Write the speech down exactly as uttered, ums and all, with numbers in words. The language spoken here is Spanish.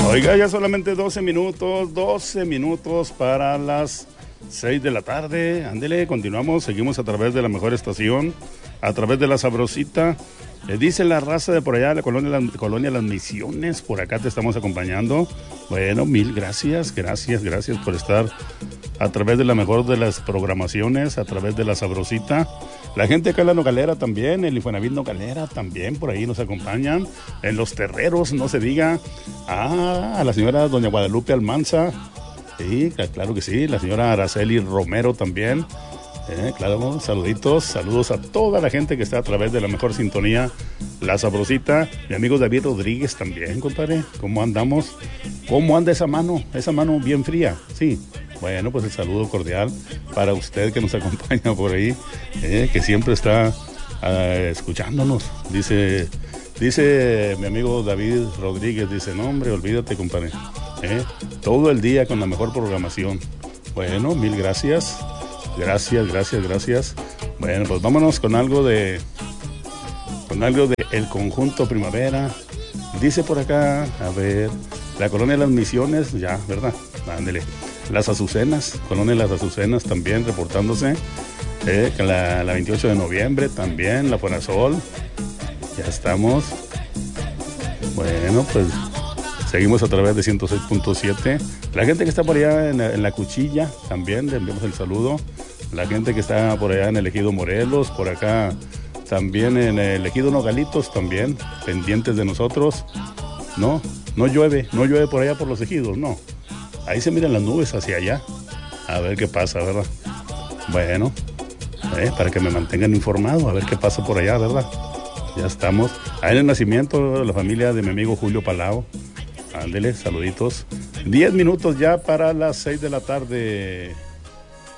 Oiga, ya solamente doce minutos, doce minutos para las seis de la tarde. Ándele, continuamos, seguimos a través de la mejor estación, a través de la Sabrosita. Le dice la raza de por allá, la colonia, la colonia Las Misiones, por acá te estamos acompañando. Bueno, mil gracias, gracias, gracias por estar a través de la mejor de las programaciones, a través de la Sabrosita. La gente acá en la Nogales también, el Infonavit Nogales también, por ahí nos acompañan. En Los Terreros, no se diga. Ah, a la señora doña Guadalupe Almanza. Sí, claro que sí. La señora Araceli Romero también. Eh, claro, saluditos, saludos a toda la gente que está a través de la mejor sintonía, La Sabrosita. Mi amigo David Rodríguez también, compadre. ¿Cómo andamos? ¿Cómo anda esa mano? Esa mano bien fría, sí. Bueno, pues el saludo cordial para usted que nos acompaña por ahí, eh, que siempre está uh, escuchándonos. Dice, dice mi amigo David Rodríguez, dice, no hombre, olvídate, compadre. Eh, todo el día con la mejor programación. Bueno, mil gracias. Gracias, gracias, gracias. Bueno, pues vámonos con algo de, con algo de El Conjunto Primavera. Dice por acá, a ver, la colonia de Las Misiones, ya, ¿verdad? Ándele. Las Azucenas, colonia Las Azucenas también reportándose. Eh, la, la veintiocho de noviembre también, la Fuerasol. Ya estamos. Bueno, pues seguimos a través de ciento seis punto siete. La gente que está por allá en la, en la Cuchilla, también le enviamos el saludo. La gente que está por allá en el Ejido Morelos, por acá también en el Ejido Nogalitos, también pendientes de nosotros. No, no llueve, no llueve por allá por los ejidos, no. Ahí se miran las nubes hacia allá. A ver qué pasa, ¿verdad? Bueno, eh, para que me mantengan informado, a ver qué pasa por allá, ¿verdad? Ya estamos. Ahí en el nacimiento de la familia de mi amigo Julio Palao. Ándele, saluditos. Diez minutos ya para las seis de la tarde.